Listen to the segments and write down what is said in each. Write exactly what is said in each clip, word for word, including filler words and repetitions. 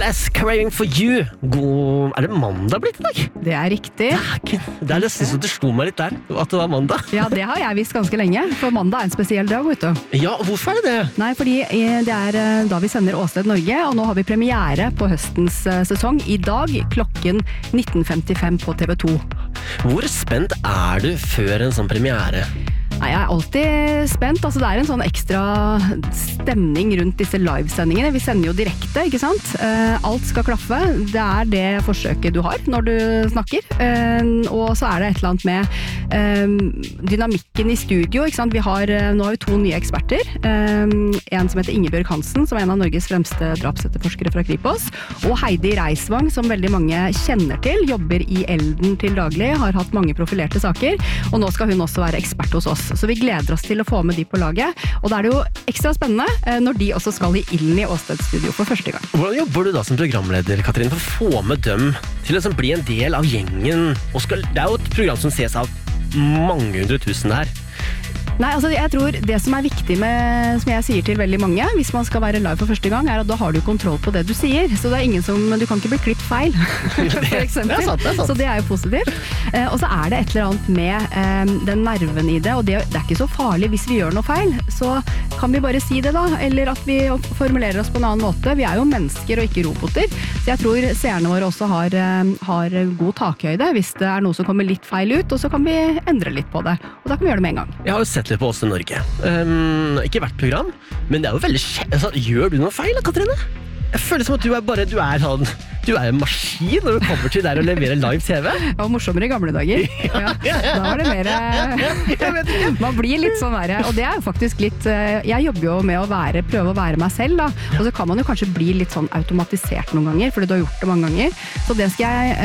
S, Craving for You. God... Er det mandag blitt i dag? Det er riktig. Det er, det er nesten så det slo meg litt der, at det var mandag. Ja, det har jeg visst ganske lenge, for mandag er en spesiell dag, vet du. Ja, hvorfor er det det? Nei, fordi det er da vi sender Åsted Norge, og nå har vi premiere på høstens sesong i dag, klokken nitten femtifem på T V to. Hvor spent er du før en sånn premiere? Nei, jeg er alltid spent. Altså, det er en sånn ekstra stemning rundt disse livesendingene. Vi sender jo direkte, ikke sant? Uh, alt skal klaffe. Det er det forsøket du har når du snakker. Uh, og så er det et eller annet med uh, dynamikken i studio, ikke sant? Vi har, uh, nå har vi to nye eksperter. Uh, en som heter Ingebjørg Hansen, som er en av Norges fremste drapsetterforskere fra Kripos. Og Heidi Reisvang, som veldig mange kjenner til, jobber i Elden til daglig, har hatt mange profilerte saker. Og nå skal hun også være ekspert hos oss. Så vi gleder oss til å få med de på laget, og da er det jo ekstra spennende når de også skal i ilden i Åsted Studio for første gang. Hvordan jobber du da som programleder, Katrine, for å få med dem til å bli en del av gjengen? Og skal, det er jo et program som ses av mange hundre tusen her. Nei, altså jeg tror det som er viktig med, som jeg sier til veldig mange, hvis man skal være live for første gang, er at da har du kontroll på det du sier. Så det er ingen som, du kan ikke bli klippet feil, for eksempel. Det er sant, det er sant. Så det er jo positivt. Eh, og så er det et eller annet med eh, den nerven i det, og det, det er ikke så farlig hvis vi gjør noe feil. Så kan vi bare si det da, eller at vi formulerer oss på en annen måte. Vi er jo mennesker og ikke roboter, så jeg tror seerne våre også har, har god takhøyde hvis det er noe som kommer litt feil ut, og så kan vi endre litt på det. Og da kan vi gjøre det med en gang. Jeg har jo sett litt på Åsted Norge. Um, ikke hvert program, men det er jo veldig kjent. Altså, gjør du noe feil da, Katrine? Jeg føler som at du er bare, du er sånn, du er en maskin når du kommer til der og leverer live T V. Det var morsommere i gamle dager. Ja, da var det mer... Jeg vet ikke. Man blir litt sånn der, og det er jo faktisk litt... Jeg jobber jo med å være, prøve å være meg selv da, og så kan man jo kanskje bli litt sånn automatisert noen ganger, fordi du har gjort det mange ganger. Så det skal jeg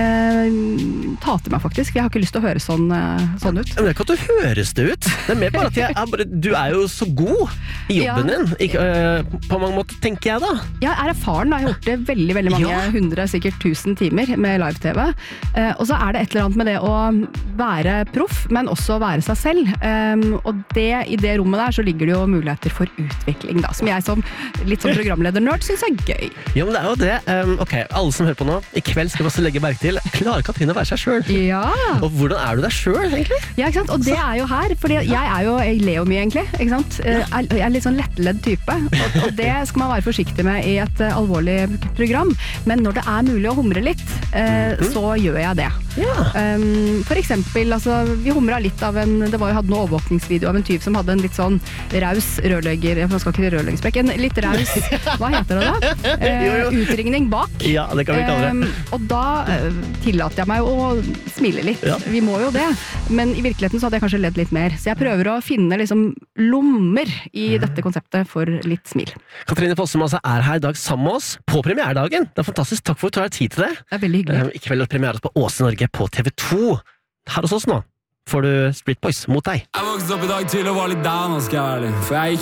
eh, ta til meg faktisk. Jeg har ikke lyst til å høre sånn, sånn ut. Men det er ikke at du høres det ut. Det er mer bare at jeg er bare, du er jo så god i jobben ja. din. Ikke, øh, på mange måter, tenker jeg da. Jeg er erfaren. Jeg har gjort det veldig, veldig mange ja. hundre, sikkert tusen timer med live-T V. Eh, og så er det et eller annet med det å være proff, men også være seg selv. Um, og det, i det rommet der så ligger det jo muligheter for utvikling da, som jeg som litt som programleder-nerd synes er gøy. Ja, men det er jo det. Um, ok, alle som hører på nå, i kveld skal vi også legge merke til, klarer Katrine å være seg selv? Ja. Og hvordan er du deg selv, egentlig? Ja, ikke sant? Og det er jo her, fordi jeg er jo, jeg ler jo mye egentlig, ikke sant? Jeg er litt sånn lettledd type, og, og det skal man være forsiktig med i et uh, alvorlig program, men når det er mulig å humre litt, uh, mm. så gjør jeg det. Ja. Um, for eksempel, altså, vi humret litt av en, det var jo hadde noen overvåkningsvideo av en tyv som hadde en litt sånn raus rørlegger, jeg skal ikke rørleggerspekk, en litt raus, hva heter det da? Uh, jo, jo. Utringning bak. Ja, det kan vi kalle det. Um, og da uh, tillater jeg meg å smile litt. Ja. Vi må jo det. Men i virkeligheten så hadde jeg kanskje ledd litt mer. Så jeg prøver å finne liksom lommer i mm. dette konseptet for litt smil. Katrine Fossum altså er her i dag sammen med oss på premieredagen. Det er fantastisk. Takk for at du tar deg tid til det. Det er veldig hyggelig. Um, I kveld er premiere på Åsted Norge på T V to. Her hos oss nå får du Split Boys mot deg. Jeg vokste opp i dag til og var litt down, skal jeg være ærlig. For jeg